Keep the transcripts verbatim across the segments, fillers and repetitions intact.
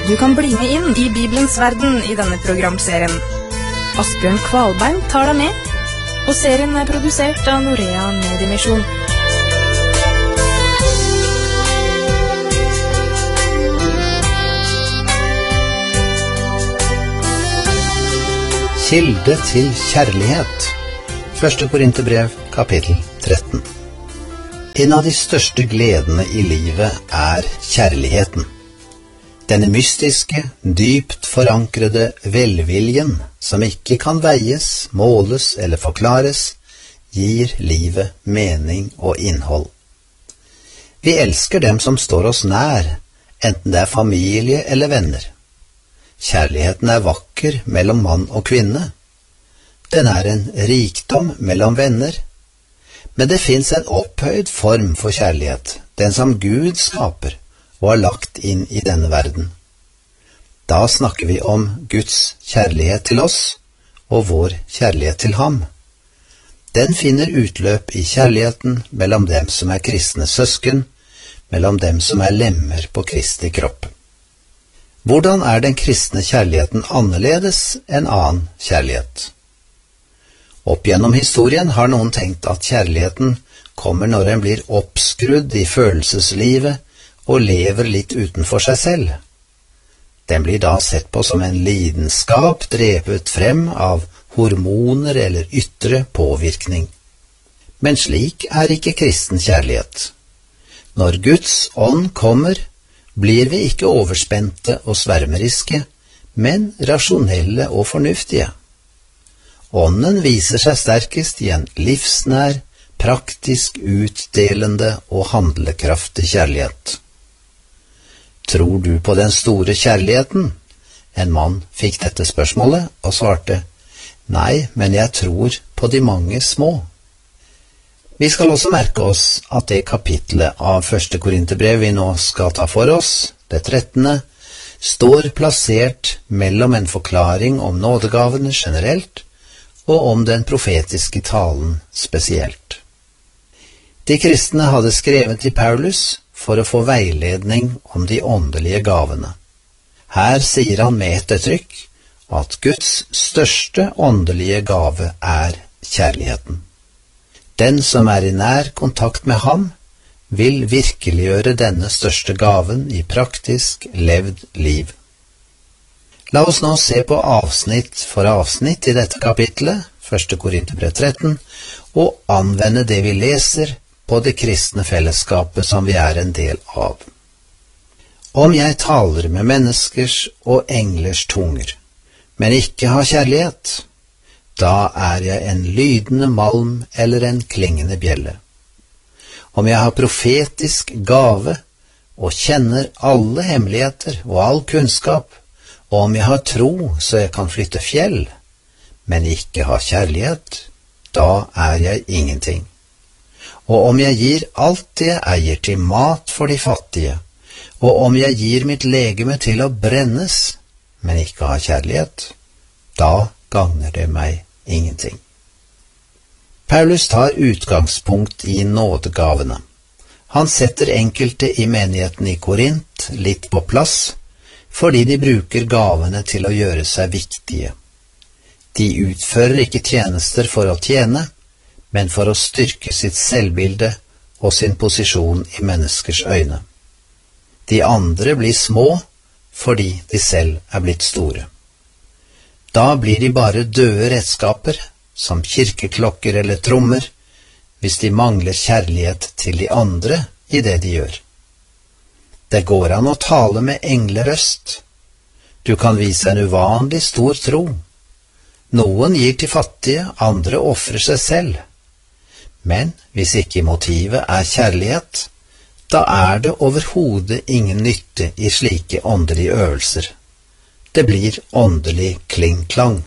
Du kan bli med inn i Bibelens verden i denne programserien. Asbjørn Kvalbein tar deg med, og serien er produsert av Norea Mediemisjon. Kilde til kjærlighet. Første Korinterbrev, kapittel tretten. En av de største gledene i livet er kjærligheten. Denne mystiske, dypt forankrede velviljen, som ikke kan veies, måles eller forklares, gir livet mening og innhold. Vi elsker dem som står oss nær, enten det er familie eller venner. Kjærligheten er vakker mellom mann og kvinne. Den er en rikdom mellom venner. Men det finnes en opphøyd form for kjærlighet, den som Gud skaper og har lagt inn i denne verden. Da snakker vi om Guds kjærlighet til oss og vår kjærlighet til ham. Den finner utløp i kjærligheten mellom dem som er kristne søsken, mellom dem som er lemmer på Kristi kropp. Hvordan er den kristne kjærligheten annerledes enn annen kjærlighet? Opp gjennom historien har noen tenkt at kjærligheten kommer når en blir oppskrudd i følelseslivet og lever litt utenfor seg selv. Den blir da sett på som en lidenskap drevet frem av hormoner eller ytre påvirkning. Men slik er ikke kristen kjærlighet. Når Guds ånd kommer, blir vi ikke overspente og svermeriske, men rasjonelle og fornuftige. Ånden viser seg sterkest i en livsnær, praktisk utdelende og handlekraftig kjærlighet. Tror du på den store kjærligheten? En mann fikk dette spørsmålet og svarte, nei, men jeg tror på de mange små. Vi skal også merke oss at det kapitlet av første Korinterbrev vi nå skal ta for oss, det trettende, står plassert mellom en forklaring om nådegavene generelt og om den profetiske talen spesielt. De kristne hadde skrevet til Paulus for å få veiledning om de åndelige gavene. Her sier han med ettertrykk at Guds største åndelige gave er kjærligheten. Den som er i nær kontakt med ham, vil virkeliggjøre denne største gaven i praktisk levd liv. La oss nå se på avsnitt for avsnitt i dette kapitlet, første Korinterbrev tretten, og anvende det vi leser på det kristne fellesskapet som vi er en del av. Om jeg taler med menneskers og englers tunger, men ikke har kjærlighet, da er jeg en lydende malm eller en klingende bjelle. Om jeg har profetisk gave og kjenner alle hemmeligheter og all kunnskap, og om jeg har tro så jeg kan flytte fjell, men ikke har kjærlighet, da er jeg ingenting. Og om jeg gir alt det jeg eier til mat for de fattige, og om jeg gir mitt legeme til å brennes, men ikke har kjærlighet, da gagner det meg ingenting. Paulus tar utgangspunkt i nådegavene. Han setter enkelte i menigheten i Korint litt på plass, fordi de bruker gavene til å gjøre seg viktige. De utfører ikke tjenester for å tjene, men for å styrke sitt selvbilde og sin posisjon i menneskers øyne. De andre blir små fordi de selv er blitt store. Da blir de bare døde redskaper, som kirkeklokker eller trommer, hvis de mangler kjærlighet til de andre i det de gjør. Det går an å tale med englerøst. Du kan vise en uvanlig stor tro. Noen gir til fattige, andre offrer seg selv. Men hvis ikke motivet er kjærlighet, da er det overhodet ingen nytte i slike åndelige øvelser. Det blir åndelig kling-klang.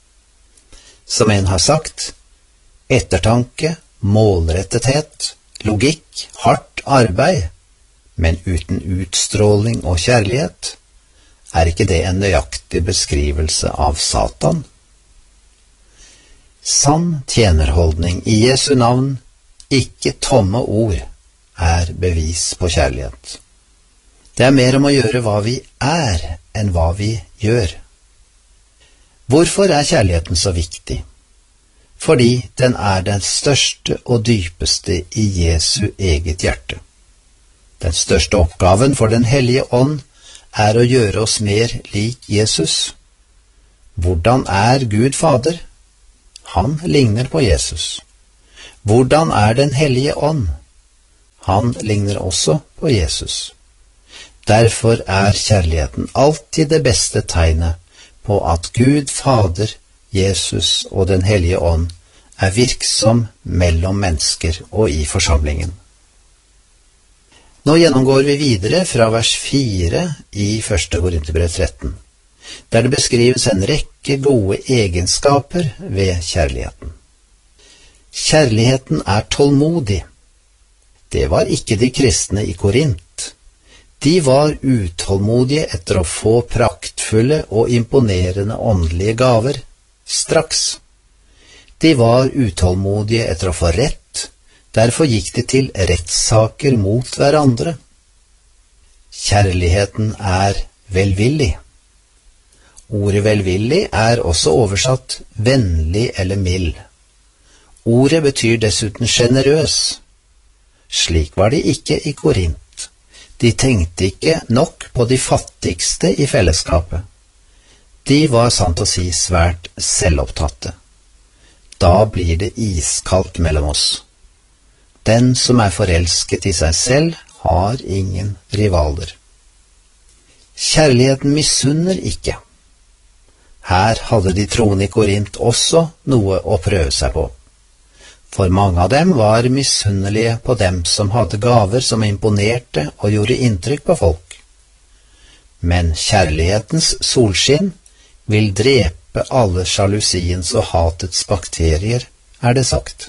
Som en har sagt, ettertanke, målrettethet, logikk, hardt arbeid, men uten utstråling og kjærlighet, er ikke det en nøyaktig beskrivelse av Satan? Sann tjenerholdning i Jesu navn, ikke tomme ord, er bevis på kjærlighet. Det er mer om å gjøre hva vi er, enn hva vi gjør. Hvorfor er kjærligheten så viktig? Fordi den er den største og dypeste i Jesu eget hjerte. Den største oppgaven for Den hellige ånd er å gjøre oss mer lik Jesus. Hvordan er Gud Fader? Han ligner på Jesus. Hvordan er Den hellige ånd? Han ligner også på Jesus. Derfor er kjærligheten alltid det beste tegnet på at Gud Fader, Jesus og Den hellige ånd er virksom mellom mennesker og i forsamlingen. Nå gjennomgår vi videre fra vers fire i første Korinterbrev tretten, der det beskrives en rekke gode egenskaper ved kjærligheten. Kjærligheten er tålmodig. Det var ikke de kristne i Korint. De var utålmodige etter å få praktfulle og imponerende åndelige gaver straks. De var utålmodige etter å få rett, derfor gikk de til rettssaker mot hverandre. Kjærligheten er velvillig. Ordet velvillig er også oversatt vennlig eller mild. Ordet betyr dessuten generøs. Slik var det ikke i Korint. De tenkte ikke nok på de fattigste i fellesskapet. De var sant å si svært selvopptatte. Da blir det iskaldt mellom oss. Den som er forelsket i seg selv, har ingen rivaler. Kjærligheten misunner ikke. Her hadde de troende i Korint også noe å prøve seg på. For mange av dem var misunnelige på dem som hadde gaver som imponerte og gjorde inntrykk på folk. Men kjærlighetens solskinn vil drepe alle sjalusiens og hatets bakterier, er det sagt.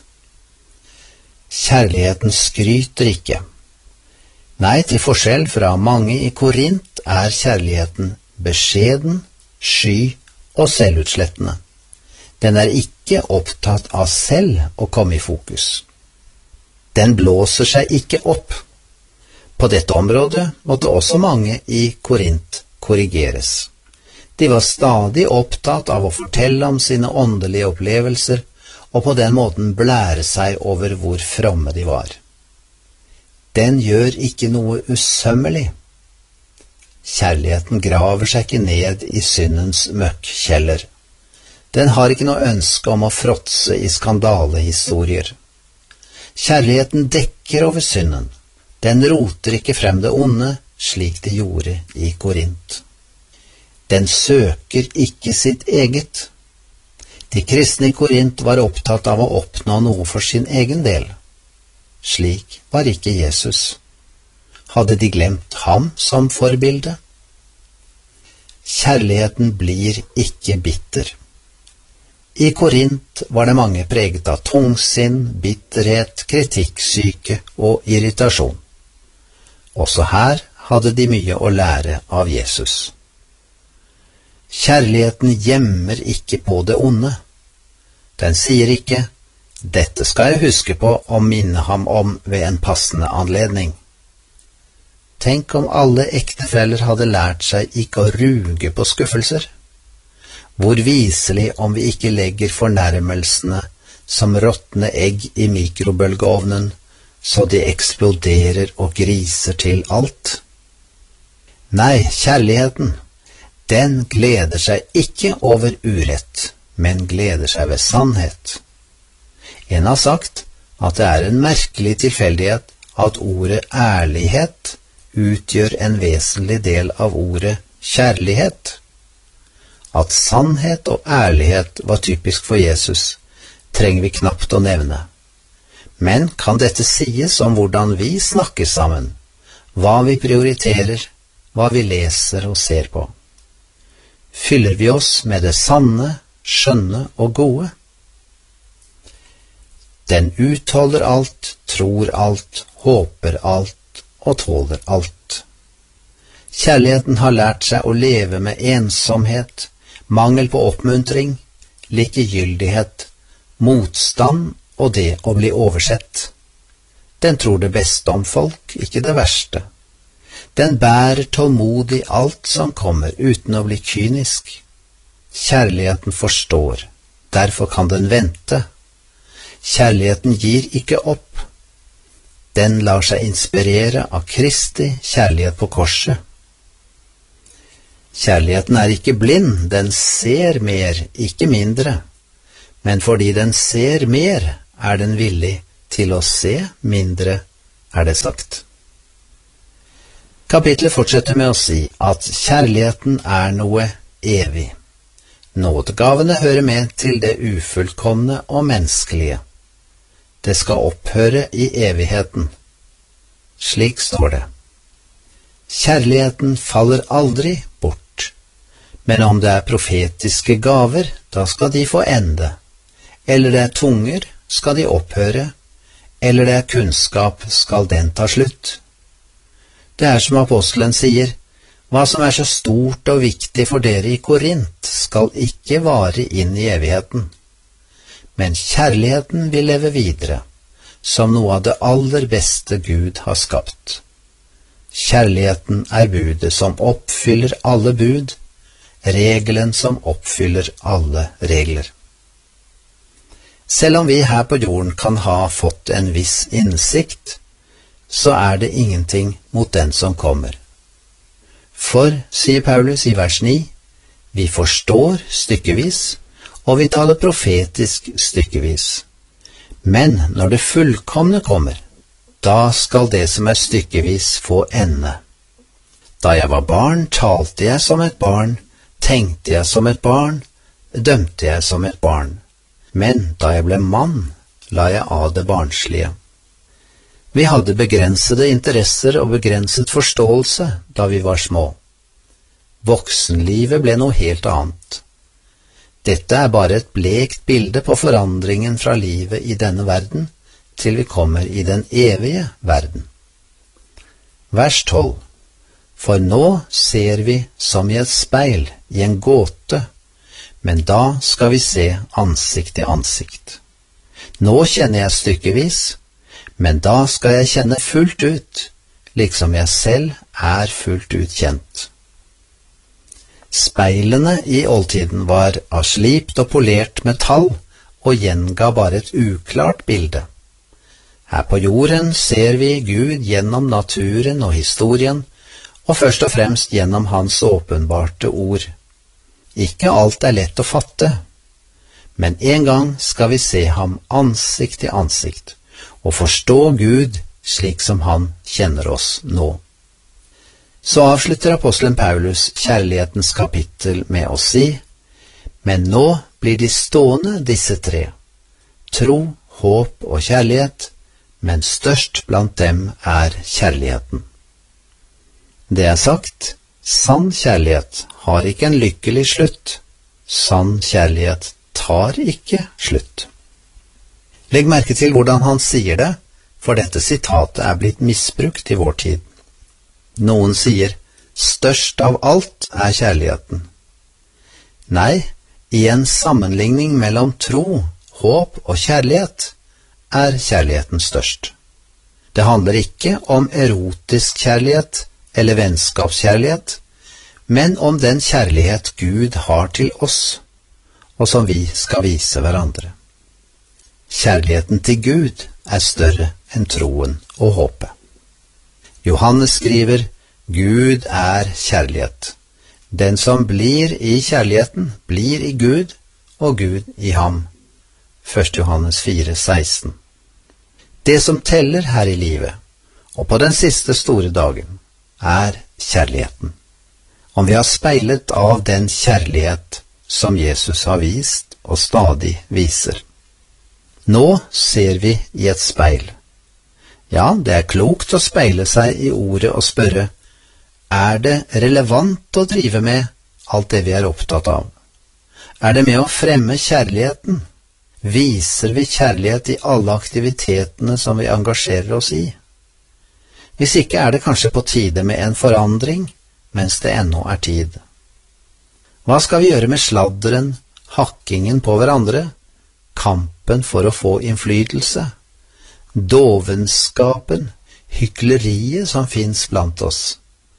Kjærligheten skryter ikke. Nei, til forskjell fra mange i Korint er kjærligheten beskjeden, sky og selvutslettende. Den er ikke opptatt av selv å komme i fokus. Den blåser seg ikke opp. På dette området måtte også mange i Korint korrigeres. De var stadig opptatt av å fortelle om sine åndelige opplevelser, og på den måten blære seg over hvor fromme de var. Den gjør ikke noe usømmelig. Kjærligheten graver seg ikke ned i syndens møkkjeller. Den har ikke noe ønske om å fråtse i skandalehistorier. Kjærligheten dekker over synden. Den roter ikke frem det onde, slik de gjorde i Korint. Den søker ikke sitt eget. De kristne i Korint var opptatt av å oppnå noe for sin egen del. Slik var ikke Jesus. Hadde de glemt ham som forbilde? Kjærligheten blir ikke bitter. I Korint var det mange preget av tungsinn, bitterhet, kritikksyke og irritasjon. Også her hadde de mye å lære av Jesus. Kjærligheten gjemmer ikke på det onde. Den sier ikke, dette skal jeg huske på og minne ham om ved en passende anledning. Tenk om alle ektefeller hadde lært seg ikke å ruge på skuffelser. Hvor viselig om vi ikke legger fornærmelsene som råtne egg i mikrobølgeovnen, så de eksploderer og griser til alt. Nei, kjærligheten, den gleder seg ikke over urett, men gleder seg ved sannhet. En har sagt at det er en merkelig tilfeldighet at ordet ærlighet utgjør en vesentlig del av ordet kjærlighet. At sannhet og ærlighet var typisk for Jesus, trenger vi knapt å nevne. Men kan dette sies om hvordan vi snakker sammen, hva vi prioriterer, hva vi leser og ser på? Fyller vi oss med det sanne, skjønne og gode? Den utholder alt, tror alt, håper alt og tåler alt. Kjærligheten har lært seg å leve med ensomhet, mangel på oppmuntring, likegyldighet, motstand og det å bli oversett. Den tror det beste om folk, ikke det verste. Den bærer tålmodig alt som kommer, uten å bli kynisk. Kjærligheten forstår, derfor kan den vente. Kjærligheten gir ikke opp. Den lar seg inspirere av Kristi kjærlighet på korset. Kjærligheten er ikke blind, den ser mer, ikke mindre. Men fordi den ser mer, er den villig til å se mindre, er det sagt. Kapitlet fortsetter med å si at kjærligheten er noe evig. Nådegavene hører med til det ufullkomne og menneskelige. Det skal opphøre i evigheten. Slik står det. Kjærligheten faller aldri bort, men om det er profetiske gaver, da skal de få ende. Eller det er tunger, skal de opphøre. Eller det er kunnskap, skal den ta slutt. Det er som apostelen sier, hva som er så stort og viktig for dere i Korint, skal ikke vare inn i evigheten. Men kjærligheten vil leve videre, som noe av det aller beste Gud har skapt. Kjærligheten er budet som oppfyller alle bud, regelen som oppfyller alle regler. Selv om vi her på jorden kan ha fått en viss innsikt, så er det ingenting mot den som kommer. For, sier Paulus i vers ni, vi forstår stykkevis, og vi taler profetisk stykkevis. Men når det fullkomne kommer, da skal det som er stykkevis få ende. Da jeg var barn, talte jeg som et barn, tenkte jeg som et barn, dømte jeg som et barn. Men da jeg ble mann, la jeg av det barnslige. Vi hadde begrensede interesser og begrenset forståelse da vi var små. Voksenlivet ble noe helt annet. Dette er bare et blekt bilde på forandringen fra livet i denne verden til vi kommer i den evige verden. Vers tolv. For nå ser vi som i et speil, i en gåte, men da skal vi se ansikt til ansikt. Nå kjenner jeg stykkevis, men da skal jeg kjenne fullt ut, liksom jeg selv er fullt ut kjent. Speilene i oldtiden var av slipt og polert metall og gjenga bare et uklart bilde. Her på jorden ser vi Gud gjennom naturen og historien, og først og fremst gjennom hans åpenbarte ord. Ikke alt er lett å fatte, men en gang skal vi se ham ansikt til ansikt, og forstå Gud slik som han kjenner oss nå. Så avslutter apostelen Paulus kjærlighetens kapittel med å si, men nå blir de stående disse tre, tro, håp og kjærlighet, men størst blant dem er kjærligheten. Det er sagt, sann kjærlighet har ikke en lykkelig slutt, sann kjærlighet tar ikke slutt. Legg merke til hvordan han sier det, for dette sitatet er blitt misbrukt i vår tid. Noen sier, størst av alt er kjærligheten. Nei, i en sammenligning mellom tro, håp og kjærlighet er kjærligheten størst. Det handler ikke om erotisk kjærlighet eller vennskapskjærlighet, men om den kjærlighet Gud har til oss, og som vi skal vise hverandre. Kjærligheten til Gud er større enn troen og håpet. Johannes skriver, Gud er kjærlighet. Den som blir i kjærligheten, blir i Gud, og Gud i ham. første Johannes fire seksten. Det som teller her i livet, og på den siste store dagen, er kjærligheten. Om vi har speilet av den kjærlighet som Jesus har vist og stadig viser. Nå ser vi i et speil. Ja, det er klokt å speile seg i ordet og spørre, er det relevant å drive med alt det vi er opptatt av? Er det med å fremme kjærligheten? Viser vi kjærlighet i alle aktivitetene som vi engasjerer oss i? Hvis ikke er det kanskje på tide med en forandring, mens det ennå er tid. Hva skal vi gjøre med sladderen, hakkingen på hverandre, kampen for å få innflytelse, dovenskapen, hykleriet som finnes blant oss,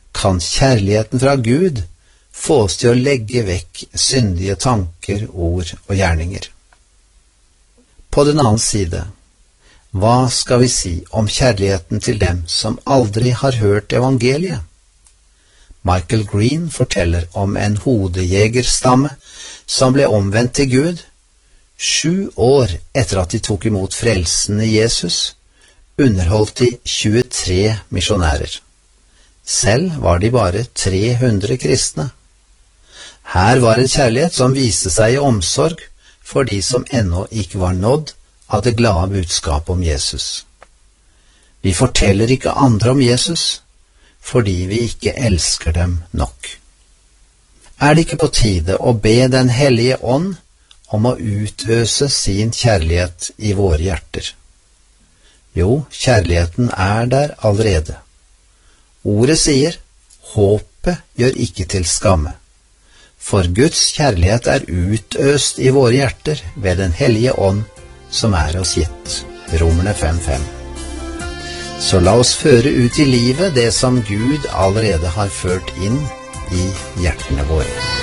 kan kjærligheten fra Gud få oss til å legge vekk syndige tanker, ord og gjerninger. På den annen side, hva skal vi si om kjærligheten til dem som aldri har hørt evangeliet? Michael Green forteller om en hodejegerstamme som ble omvendt til Gud sju år etter at de tok imot frelsen i Jesus, underholdt de tjuetre misjonærer. Selv var de bare tre hundre kristne. Her var en kjærlighet som viste seg i omsorg for de som ennå ikke var nådd av det glade budskapet om Jesus. Vi forteller ikke andre om Jesus, fordi vi ikke elsker dem nok. Er det ikke på tide å be Den hellige ånd om å utøse sin kjærlighet i våre hjerter? Jo, kjærligheten er der allerede. Ordet sier, håpet gjør ikke til skamme. For Guds kjærlighet er utøst i våre hjerter ved Den hellige ånd som er oss gitt. Romerne fem fem. Så la oss føre ut i livet det som Gud allerede har ført inn i hjertene våre.